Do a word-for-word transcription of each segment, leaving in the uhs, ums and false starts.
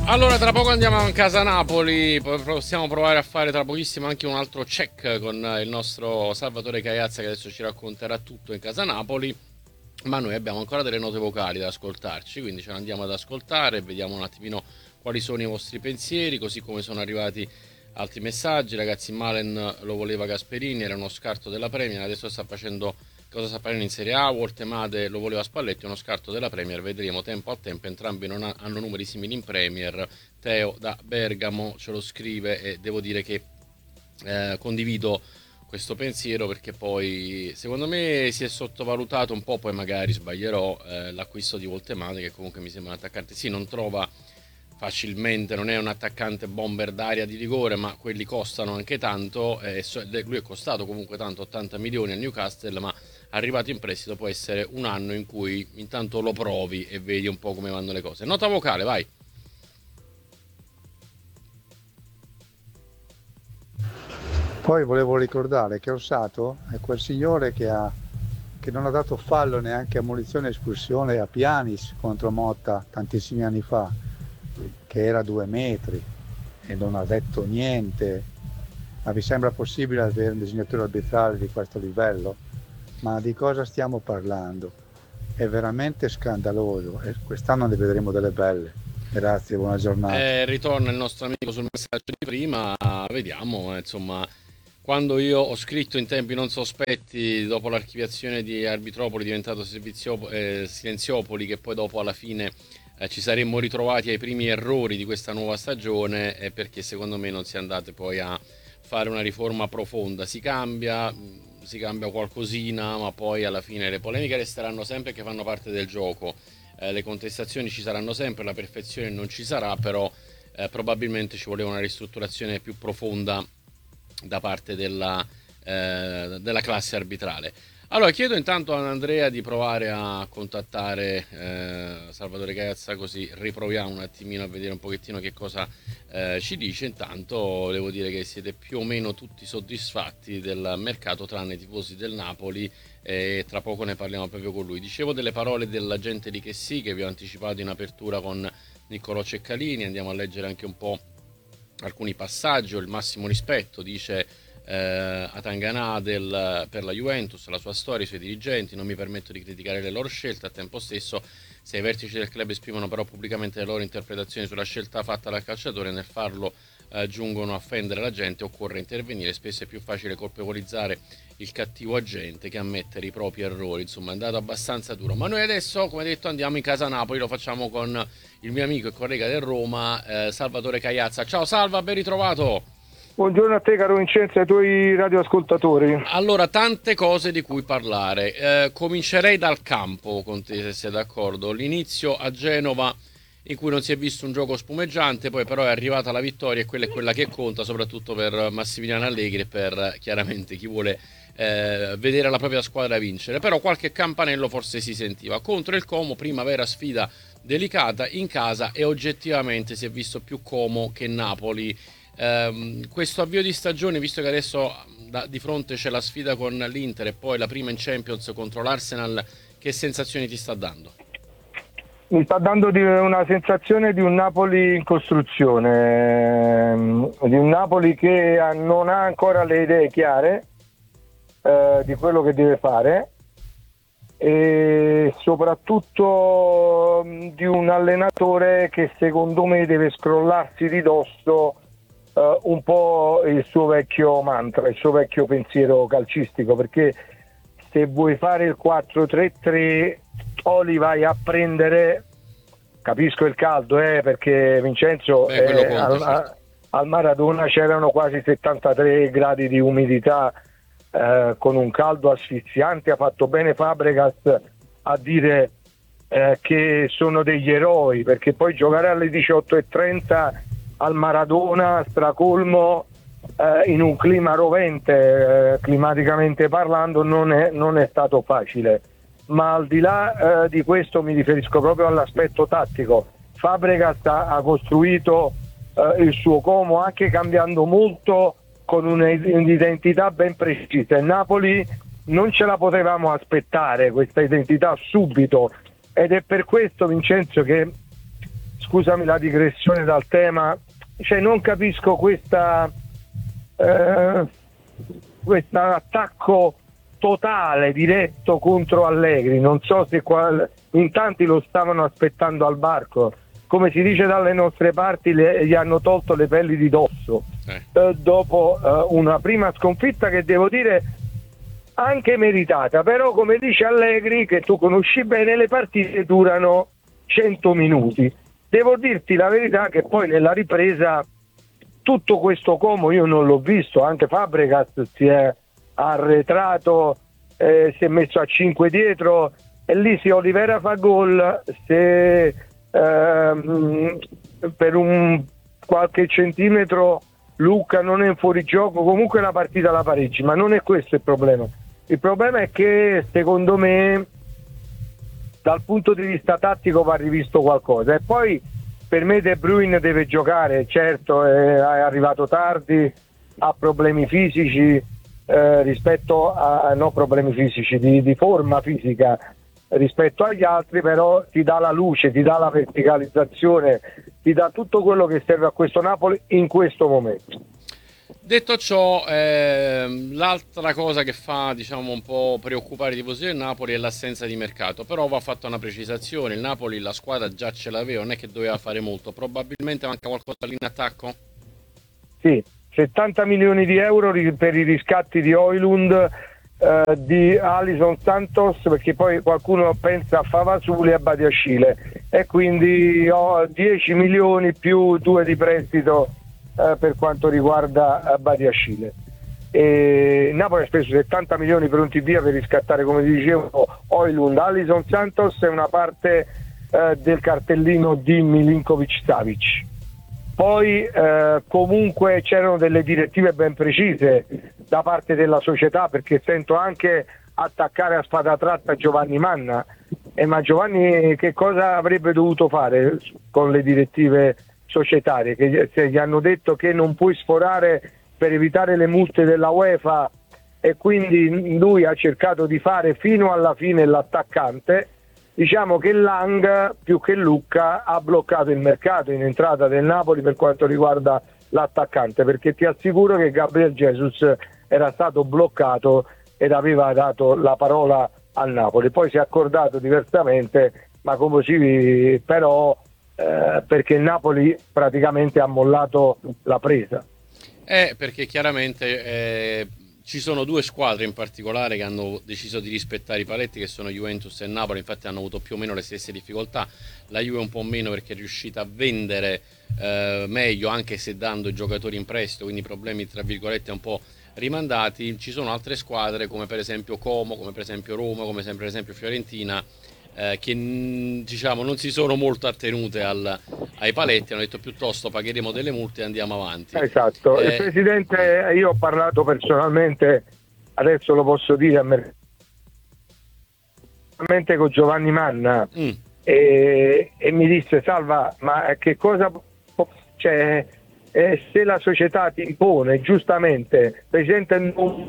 Allora, tra poco andiamo a casa Napoli, poi possiamo provare a fare tra pochissimo anche un altro check con il nostro Salvatore Cagliazza che adesso ci racconterà tutto in casa Napoli, ma noi abbiamo ancora delle note vocali da ascoltarci, quindi ce ne andiamo ad ascoltare e vediamo un attimino quali sono i vostri pensieri, così come sono arrivati altri messaggi. Ragazzi, Malen lo voleva Gasperini, era uno scarto della Premier, adesso sta facendo cosa sta facendo in Serie A. Woltemade lo voleva Spalletti, uno scarto della Premier, vedremo tempo al tempo. Entrambi non ha, hanno numeri simili in Premier. Teo da Bergamo ce lo scrive e devo dire che eh, condivido questo pensiero, perché poi secondo me si è sottovalutato un po', poi magari sbaglierò, eh, l'acquisto di Woltemade, che comunque mi sembra un attaccante, sì, non trova facilmente, non è un attaccante bomber d'area di rigore, ma quelli costano anche tanto, eh, lui è costato comunque tanto, ottanta milioni al Newcastle, ma arrivato in prestito può essere un anno in cui intanto lo provi e vedi un po' come vanno le cose. Nota vocale, vai. Poi volevo ricordare che Orsato è quel signore che, ha, che non ha dato fallo neanche a munizione e espulsione a Pianis contro Motta tantissimi anni fa, che era due metri e non ha detto niente. Ma vi sembra possibile avere un disegnatore arbitrale di questo livello? Ma di cosa stiamo parlando? È veramente scandaloso e quest'anno ne vedremo delle belle. Grazie, buona giornata. Eh, ritorna il nostro amico sul messaggio di prima, vediamo, insomma, quando io ho scritto in tempi non sospetti, dopo l'archiviazione di Arbitropoli diventato Servizio, eh, Silenziopoli, che poi dopo alla fine eh, ci saremmo ritrovati ai primi errori di questa nuova stagione, è perché secondo me non si è andate poi a fare una riforma profonda. Si cambia, si cambia qualcosina, ma poi alla fine le polemiche resteranno sempre, che fanno parte del gioco. Eh, le contestazioni ci saranno sempre, la perfezione non ci sarà, però eh, probabilmente ci voleva una ristrutturazione più profonda da parte della, eh, della classe arbitrale. Allora chiedo intanto ad Andrea di provare a contattare eh, Salvatore Cagliazza, così riproviamo un attimino a vedere un pochettino che cosa eh, ci dice. Intanto devo dire che siete più o meno tutti soddisfatti del mercato, tranne i tifosi del Napoli, e tra poco ne parliamo proprio con lui. Dicevo delle parole dell'agente di Chessy che vi ho anticipato in apertura con Niccolò Ceccalini. Andiamo a leggere anche un po' alcuni passaggi. Il massimo rispetto, dice eh, a Tanganà del, per la Juventus, la sua storia, i suoi dirigenti. Non mi permetto di criticare le loro scelte, a tempo stesso se i vertici del club esprimono però pubblicamente le loro interpretazioni sulla scelta fatta dal calciatore, nel farlo eh, giungono a offendere la gente, occorre intervenire. Spesso è più facile colpevolizzare il cattivo agente che ammettere i propri errori. Insomma, è andato abbastanza duro, ma noi adesso, come detto, andiamo in casa Napoli. Lo facciamo con il mio amico e collega del Roma, eh, Salvatore Cagliazza. Ciao Salva, ben ritrovato. Buongiorno a te caro Vincenzo e ai tuoi radioascoltatori. Allora, tante cose di cui parlare. Eh, comincerei dal campo con te, se sei d'accordo. L'inizio a Genova, in cui non si è visto un gioco spumeggiante, poi però è arrivata la vittoria e quella è quella che conta, soprattutto per Massimiliano Allegri e per chiaramente chi vuole eh, vedere la propria squadra vincere. Però qualche campanello forse si sentiva. Contro il Como, prima vera sfida delicata in casa, e oggettivamente si è visto più Como che Napoli. Um, questo avvio di stagione, visto che adesso da, di fronte c'è la sfida con l'Inter e poi la prima in Champions contro l'Arsenal, che sensazioni ti sta dando? Mi sta dando di una sensazione di un Napoli in costruzione, di un Napoli che non ha ancora le idee chiare eh, di quello che deve fare, e soprattutto di un allenatore che secondo me deve scrollarsi di dosso Uh, un po' il suo vecchio mantra, il suo vecchio pensiero calcistico, perché se vuoi fare il quattro tre tre o li vai a prendere, capisco il caldo, eh, perché Vincenzo Beh, eh, conta, al, certo. al Maradona c'erano quasi settantatré gradi di umidità, eh, con un caldo asfissiante. Ha fatto bene Fabregas a dire eh, che sono degli eroi, perché poi giocare alle diciotto e trenta al Maradona, stracolmo, eh, in un clima rovente, eh, climaticamente parlando, non è, non è stato facile. Ma al di là eh, di questo mi riferisco proprio all'aspetto tattico. Fabregas ha, ha costruito eh, il suo Como anche cambiando molto, con un'identità ben precisa. Il Napoli non ce la potevamo aspettare questa identità subito, ed è per questo, Vincenzo, che scusami la digressione dal tema, cioè non capisco questa eh, questo attacco totale, diretto contro Allegri. Non so se qual... in tanti lo stavano aspettando al varco, come si dice dalle nostre parti, le... gli hanno tolto le pelli di dosso eh. Eh, dopo eh, una prima sconfitta che devo dire anche meritata, però come dice Allegri, che tu conosci bene, le partite durano cento minuti. Devo dirti la verità che poi nella ripresa tutto questo Como io non l'ho visto, anche Fabregas si è arretrato, eh, si è messo a cinque dietro, e lì se Olivera fa gol, se ehm, per un qualche centimetro Lucca non è in fuorigioco, comunque la partita la pareggi, ma non è questo il problema. Il problema è che secondo me dal punto di vista tattico va rivisto qualcosa, e poi per me De Bruyne deve giocare, certo è arrivato tardi, ha problemi fisici eh, rispetto a no problemi fisici di, di forma fisica rispetto agli altri, però ti dà la luce, ti dà la verticalizzazione, ti dà tutto quello che serve a questo Napoli in questo momento. Detto ciò, ehm, l'altra cosa che fa, diciamo, un po' preoccupare i tifosi del Napoli è l'assenza di mercato, però va fatta una precisazione: il Napoli la squadra già ce l'aveva, non è che doveva fare molto, probabilmente manca qualcosa lì in attacco? Sì, settanta milioni di euro per i riscatti di Højlund, eh, di Alisson Santos, perché poi qualcuno pensa a Favasuli e a Badiashile, e quindi ho dieci milioni più due di prestito eh, per quanto riguarda Badiashile. E Napoli ha speso settanta milioni pronti via per riscattare, come dicevo, Højlund, Alisson Santos e una parte eh, del cartellino di Milinkovic-Savic. Poi eh, comunque c'erano delle direttive ben precise da parte della società, perché sento anche attaccare a spada tratta Giovanni Manna, e ma Giovanni che cosa avrebbe dovuto fare con le direttive societarie, che se gli hanno detto che non puoi sforare per evitare le multe della UEFA, e quindi lui ha cercato di fare fino alla fine l'attaccante. Diciamo che Lang più che Lucca ha bloccato il mercato in entrata del Napoli per quanto riguarda l'attaccante, perché ti assicuro che Gabriel Jesus era stato bloccato ed aveva dato la parola al Napoli. Poi si è accordato diversamente, ma come si però eh, perché il Napoli praticamente ha mollato la presa. Eh, perché chiaramente eh, ci sono due squadre in particolare che hanno deciso di rispettare i paletti, che sono Juventus e Napoli. Infatti hanno avuto più o meno le stesse difficoltà, la Juve un po' meno perché è riuscita a vendere eh, meglio, anche se dando i giocatori in prestito, quindi problemi tra virgolette un po' rimandati. Ci sono altre squadre come per esempio Como, come per esempio Roma, come per esempio Fiorentina, eh, che diciamo non si sono molto attenute al, ai paletti, hanno detto piuttosto pagheremo delle multe e andiamo avanti. Esatto, eh, il Presidente, io ho parlato personalmente, adesso lo posso dire, con Giovanni Manna mm. e, e mi disse: Salva, ma che cosa c'è? Eh, se la società ti impone, giustamente, Presidente, non...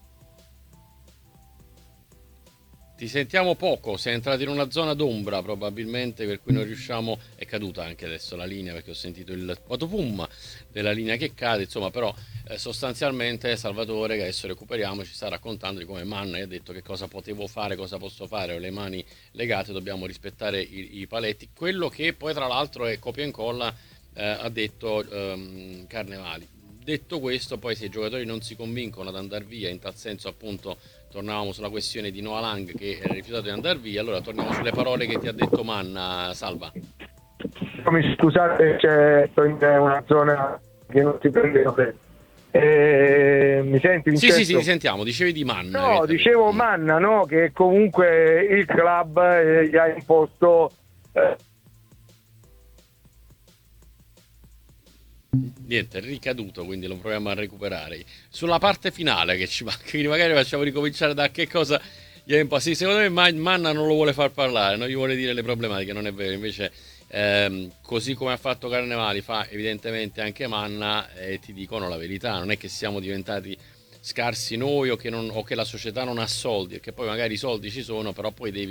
Ti sentiamo poco, sei entrato in una zona d'ombra probabilmente, per cui non riusciamo. È caduta anche adesso la linea, perché ho sentito il patopum della linea che cade, insomma. Però eh, sostanzialmente Salvatore, che adesso recuperiamo, ci sta raccontando di come Manna ha detto che cosa potevo fare, cosa posso fare, ho le mani legate, dobbiamo rispettare i, i paletti. Quello che poi tra l'altro è copia e incolla eh, ha detto ehm, Carnevali. Detto questo, poi se i giocatori non si convincono ad andare via, in tal senso appunto tornavamo sulla questione di Noah Lang che era rifiutato di andare via, allora torniamo sulle parole che ti ha detto Manna. Salva. Mi scusate, c'è in una zona che non ti prendevo bene. Eh, mi senti? Sì, sì, sì, ti sentiamo. Dicevi di Manna. No, dicevo detto. Manna, no, che comunque il club eh, gli ha imposto eh, niente, è ricaduto, quindi lo proviamo a recuperare sulla parte finale che ci manca, quindi magari facciamo ricominciare da che cosa gli è un po'. Sì, secondo me Manna non lo vuole far parlare, non gli vuole dire le problematiche, non è vero. Invece ehm, così come ha fatto Carnevali fa evidentemente anche Manna, e ti dicono la verità, non è che siamo diventati scarsi noi o che, non, o che la società non ha soldi, perché poi magari i soldi ci sono, però poi devi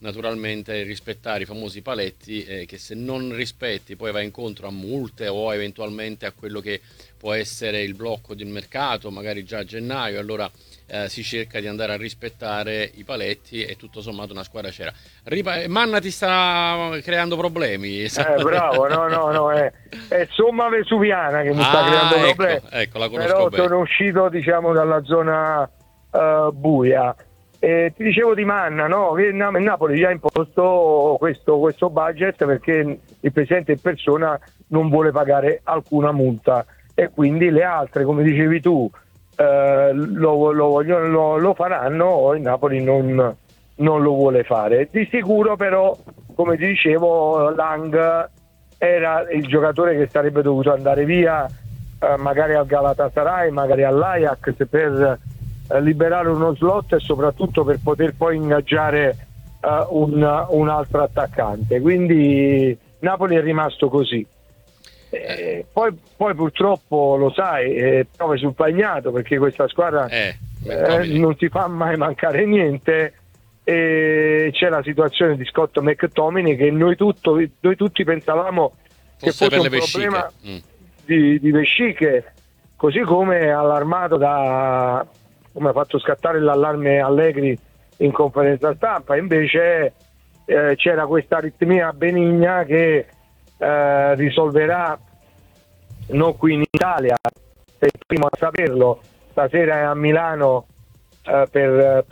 naturalmente rispettare i famosi paletti, eh, che se non rispetti poi vai incontro a multe o eventualmente a quello che può essere il blocco del mercato, magari già a gennaio. Allora eh, si cerca di andare a rispettare i paletti e tutto sommato una squadra c'era. Ripa- Manna ti sta creando problemi? Eh, bravo, no, no, no, è, è somma vesuviana che mi ah, sta creando ecco, problemi. Ecco, la conosco Però bene. sono uscito, diciamo, dalla zona uh, buia. E ti dicevo di Manna, no? Che il Napoli già ha imposto questo, questo budget perché il presidente in persona non vuole pagare alcuna multa e quindi le altre, come dicevi tu, eh, lo, lo, vogliono, lo, lo faranno, il Napoli non, non lo vuole fare. Di sicuro però, come ti dicevo, Lang era il giocatore che sarebbe dovuto andare via, eh, magari al Galatasaray, magari all'Ajax, per liberare uno slot e soprattutto per poter poi ingaggiare uh, un, un altro attaccante, quindi Napoli è rimasto così. E poi, poi purtroppo lo sai, eh, piove sul bagnato perché questa squadra eh, eh, non ti fa mai mancare niente, e c'è la situazione di Scott McTominay che noi, tutto, noi tutti pensavamo Fosse che fosse per un le vesciche. problema Mm. di, di vesciche, così come allarmato da come ha fatto scattare l'allarme Allegri in conferenza stampa. Invece eh, c'era questa aritmia benigna che eh, risolverà non qui in Italia, sei il primo a saperlo, stasera è a Milano eh, per